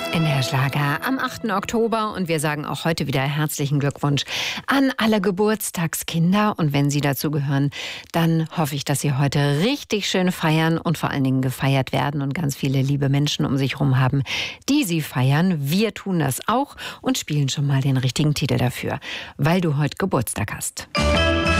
NDR-Schlager am 8. Oktober und wir sagen auch heute wieder herzlichen Glückwunsch an alle Geburtstagskinder. Und wenn Sie dazu gehören, dann hoffe ich, dass Sie heute richtig schön feiern und vor allen Dingen gefeiert werden und ganz viele liebe Menschen um sich herum haben, die Sie feiern. Wir tun das auch und spielen schon mal den richtigen Titel dafür, weil du heute Geburtstag hast.